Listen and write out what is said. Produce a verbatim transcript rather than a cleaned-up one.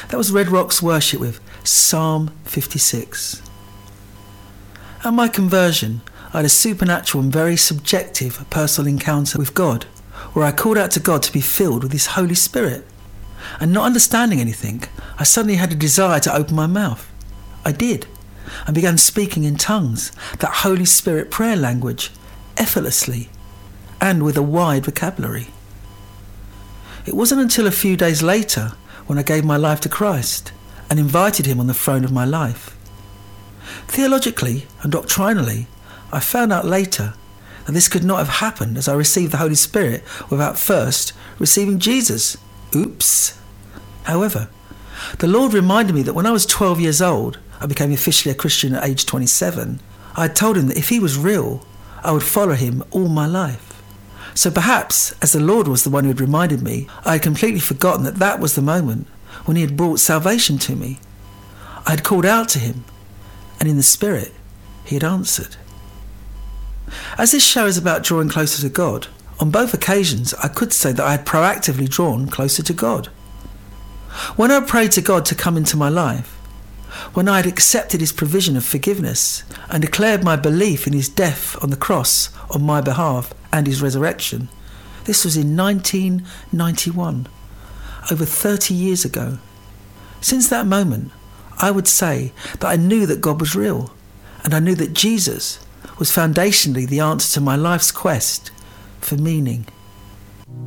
That was Red Rocks Worship with Psalm fifty-six. At my conversion, I had a supernatural and very subjective personal encounter with God, where I called out to God to be filled with His Holy Spirit. And not understanding anything, I suddenly had a desire to open my mouth. I did, and began speaking in tongues, that Holy Spirit prayer language, effortlessly, and with a wide vocabulary. It wasn't until a few days later when I gave my life to Christ and invited Him on the throne of my life. Theologically and doctrinally, I found out later that this could not have happened as I received the Holy Spirit without first receiving Jesus. Oops. However, the Lord reminded me that when I was twelve years old, I became officially a Christian at age twenty-seven. I had told Him that if He was real, I would follow Him all my life. So perhaps, as the Lord was the one who had reminded me, I had completely forgotten that that was the moment when He had brought salvation to me. I had called out to Him, and in the Spirit, He had answered. As this show is about drawing closer to God, on both occasions I could say that I had proactively drawn closer to God. When I prayed to God to come into my life, when I had accepted His provision of forgiveness and declared my belief in His death on the cross on my behalf and His resurrection, this was in nineteen ninety-one, over thirty years ago. Since that moment, I would say that I knew that God was real, and I knew that Jesus was foundationally the answer to my life's quest for meaning.